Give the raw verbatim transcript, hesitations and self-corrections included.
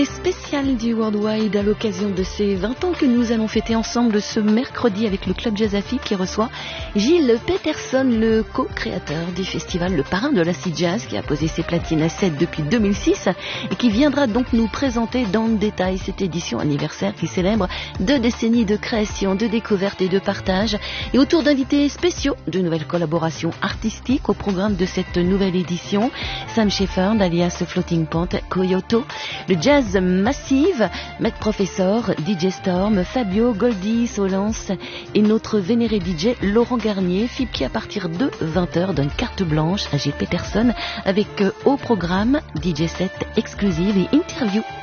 Spécial du Worldwide à l'occasion de ces vingt ans que nous allons fêter ensemble ce mercredi avec le Club Jazz Afib qui reçoit Gilles Peterson, le co-créateur du festival, le parrain de l'acid jazz qui a posé ses platines à sept depuis deux mille six et qui viendra donc nous présenter dans le détail cette édition anniversaire qui célèbre deux décennies de création, de découverte et de partage, et autour d'invités spéciaux, de nouvelles collaborations artistiques au programme de cette nouvelle édition. Sam Shepherd alias Floating Point, Kyoto, le jazz Massive, Maître Professor, D J Storm, Fabio, Goldie, Solence et notre vénéré D J Laurent Garnier, F I B qui à partir de vingt heures donne carte blanche à Gilles Peterson avec euh, au programme D J set exclusive et interview